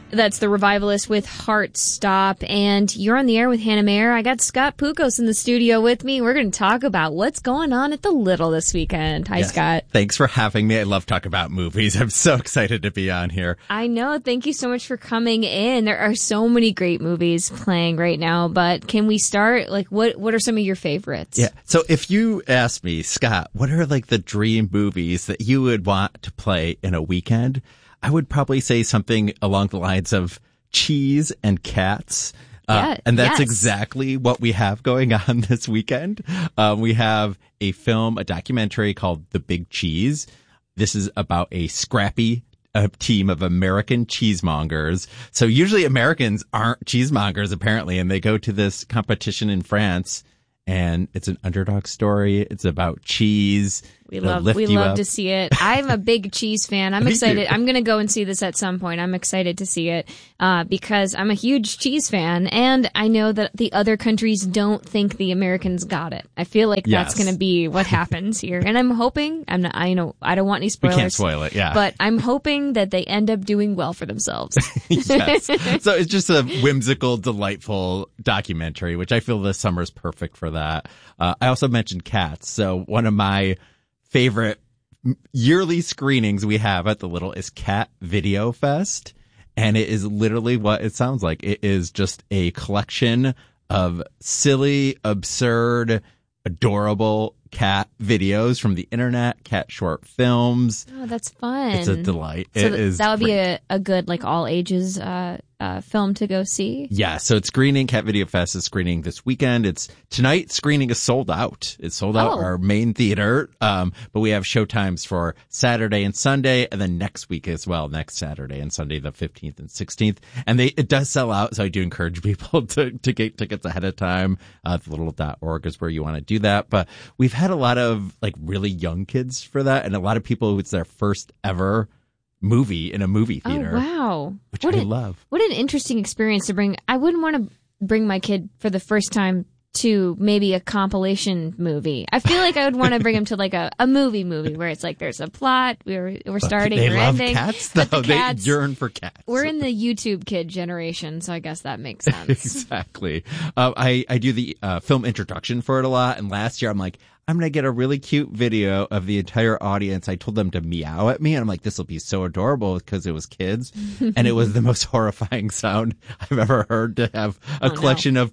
That's The Revivalist with Heart Stop. And you're on the air with Hannah Mayer. I got Scott Pukos in the studio with me. We're going to talk about what's going on at the Little this weekend. Hi, yes. Scott. Thanks for having me. I love talking about movies. I'm so excited to be on here. I know. Thank you so much for coming in. There are so many great movies playing right now, but can we start? Like, what are some of your favorites? Yeah. So if you ask me, Scott, what are like the dream movies that you would want to play in a weekend? I would probably say something along the lines of Cheese and Cats. And that's exactly what we have going on this weekend. We have a documentary called The Big Cheese. This is about a scrappy team of American cheesemongers. So usually Americans aren't cheesemongers, apparently, and they go to this competition in France. And it's an underdog story. It's about cheese. We love to see it. I'm a big cheese fan. I'm excited. I'm going to go and see this at some point. I'm excited to see it because I'm a huge cheese fan, and I know that the other countries don't think the Americans got it. I feel like that's going to be what happens here, and I'm hoping. I don't want any spoilers. We can't spoil it, yeah. But I'm hoping that they end up doing well for themselves. Yes. So it's just a whimsical, delightful documentary, which I feel this summer is perfect for that. I also mentioned Cats. So one of my favorite yearly screenings we have at the Little is Cat Video Fest. And it is literally what it sounds like. It is just a collection of silly, absurd, adorable cat videos from the internet, cat short films. Oh, that's fun. It's a delight. So that would be a good, like, all ages film to go see. Yeah, so it's screening. Cat Video Fest is screening this weekend. It's tonight. Screening is sold out. It's sold out our main theater. But we have showtimes for Saturday and Sunday, and then next week as well. Next Saturday and Sunday, the 15th and 16th, and it does sell out. So I do encourage people to get tickets ahead of time. Thelittle.org is where you want to do that. But we've had a lot of like really young kids for that, and a lot of people who it's their first ever movie in a movie theater. Oh, wow. Which I love. What an interesting experience to bring. I wouldn't want to bring my kid for the first time to maybe a compilation movie. I feel like I would want to bring him to like a movie where it's like there's a plot, we're starting, they we're love ending. Cats, though. They yearn for cats. We're in the YouTube kid generation, so I guess that makes sense. Exactly. I do the film introduction for it a lot, and last year I'm like, I'm going to get a really cute video of the entire audience. I told them to meow at me, and I'm like, this will be so adorable because it was kids. And it was the most horrifying sound I've ever heard, to have a collection of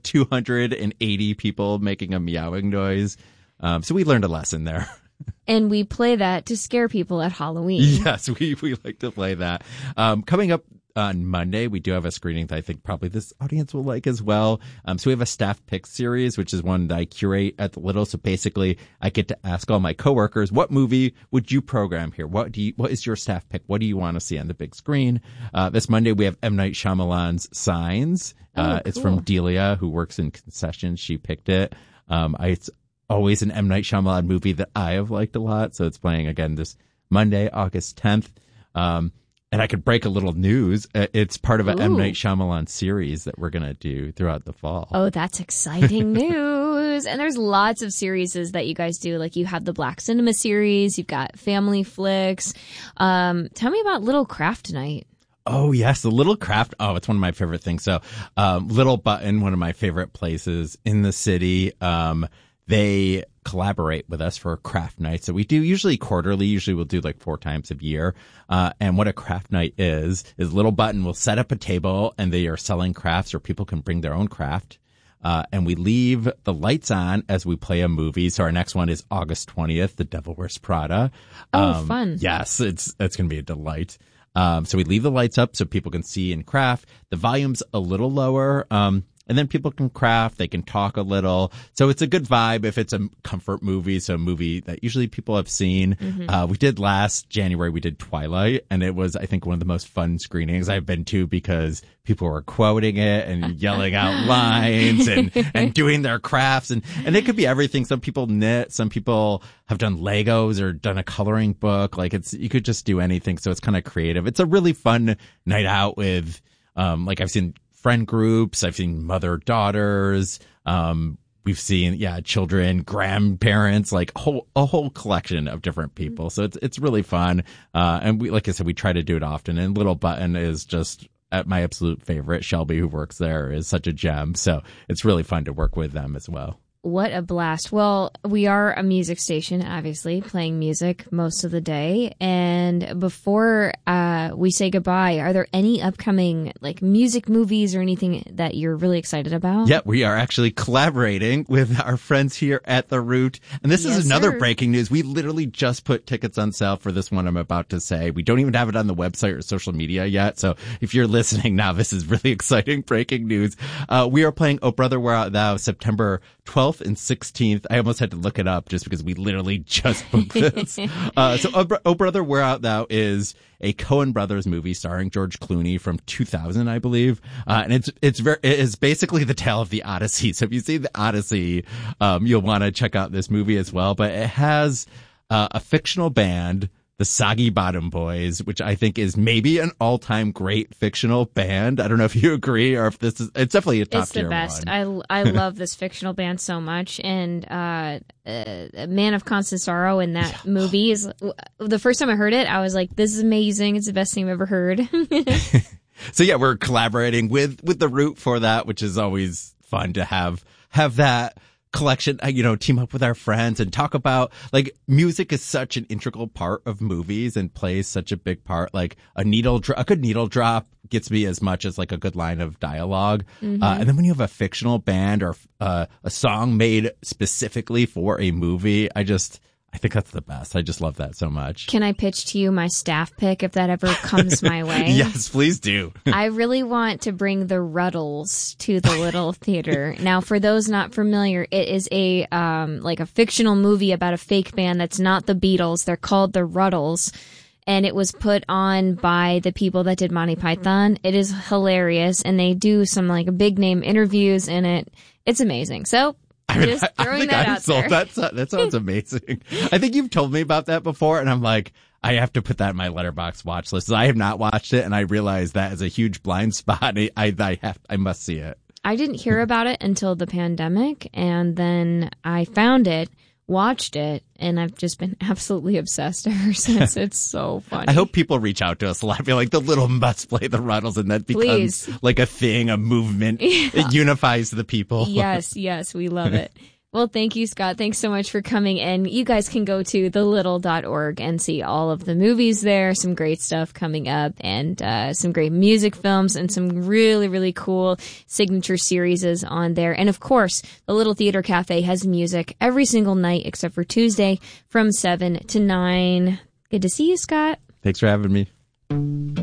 280 people making a meowing noise. So we learned a lesson there. And we play that to scare people at Halloween. Yes, we like to play that. Coming up on Monday, we do have a screening that I think probably this audience will like as well. So we have a staff pick series, which is one that I curate at the Little. So basically, I get to ask all my coworkers, what movie would you program here? What is your staff pick? What do you want to see on the big screen? This Monday, we have M. Night Shyamalan's Signs. Cool. It's from Delia, who works in concessions. She picked it. It's always an M. Night Shyamalan movie that I have liked a lot. So it's playing again this Monday, August 10th. And I could break a little news. It's part of an M. Night Shyamalan series that we're going to do throughout the fall. Oh, that's exciting news. And there's lots of series that you guys do. Like you have the Black Cinema series. You've got Family Flicks. Tell me about Little Craft Night. Oh, yes. The Little Craft. Oh, it's one of my favorite things. So Little Button, one of my favorite places in the city. They collaborate with us for a craft night. So we do usually quarterly. Usually we'll do like 4 times a year. And what a craft night is Little Button will set up a table, and they are selling crafts, or people can bring their own craft. And we leave the lights on as we play a movie. So our next one is August 20th, The Devil Wears Prada. Fun. Yes, it's going to be a delight. So we leave the lights up so people can see and craft. The volume's a little lower. And then people can craft, they can talk a little. So it's a good vibe if it's a comfort movie, so a movie that usually people have seen. Mm-hmm. We did last January, we did Twilight, and it was, I think, one of the most fun screenings I've been to, because people were quoting it and yelling out lines and doing their crafts. And it could be everything. Some people knit, some people have done Legos or done a coloring book. Like you could just do anything. So it's kind of creative. It's a really fun night out with, like I've seen friend groups. I've seen mother-daughters. We've seen, children, grandparents, like a whole collection of different people. So it's really fun. And we, like I said, we try to do it often. And Little Button is just my absolute favorite. Shelby, who works there, is such a gem. So it's really fun to work with them as well. What a blast. Well, we are a music station, obviously, playing music most of the day. And before we say goodbye, are there any upcoming music movies or anything that you're really excited about? Yeah, we are actually collaborating with our friends here at The Root. And this is another breaking news. We literally just put tickets on sale for this one I'm about to say. We don't even have it on the website or social media yet. So if you're listening now, this is really exciting breaking news. We are playing Oh Brother, Where Art Thou September 12th and 16th. I almost had to look it up just because we literally just booked this. So Oh Brother, Where Art Thou is a Coen Brothers movie starring George Clooney from 2000, I believe. And it's basically the tale of the Odyssey. So if you see the Odyssey, you'll want to check out this movie as well. But it has a fictional band, the Soggy Bottom Boys, which I think is maybe an all-time great fictional band. I don't know if you agree or if it's definitely a top tier one. It's the best. I love this fictional band so much. And Man of Constant Sorrow in that movie is the first time I heard it, I was like, this is amazing. It's the best thing I've ever heard. So yeah, we're collaborating with The Root for that, which is always fun to have that collection, team up with our friends and talk about music is such an integral part of movies and plays such a big part. Like a good needle drop gets me as much as a good line of dialogue. And then when you have a fictional band or a song made specifically for a movie, I think that's the best. I just love that so much. Can I pitch to you my staff pick if that ever comes my way? Yes, please do. I really want to bring the Ruddles to the Little Theater. Now, for those not familiar, it is a fictional movie about a fake band that's not the Beatles. They're called the Ruddles. And it was put on by the people that did Monty Python. It is hilarious. And they do some big name interviews in it. It's amazing. So just throwing that out there. That sounds amazing. I think you've told me about that before, and I'm like, I have to put that in my Letterboxd watch list. I have not watched it, and I realize that is a huge blind spot. I must see it. I didn't hear about it until the pandemic, and then I found it, watched it, and I've just been absolutely obsessed ever since. It's so funny. I hope people reach out to us a lot. I feel like the Little must play the Ruddles, and that becomes a thing, a movement. Yeah. It unifies the people. Yes, we love it. Well, thank you, Scott. Thanks so much for coming. And you guys can go to thelittle.org and see all of the movies there. Some great stuff coming up and some great music films and some really, really cool signature series on there. And of course, the Little Theater Cafe has music every single night except for Tuesday from 7 to 9. Good to see you, Scott. Thanks for having me.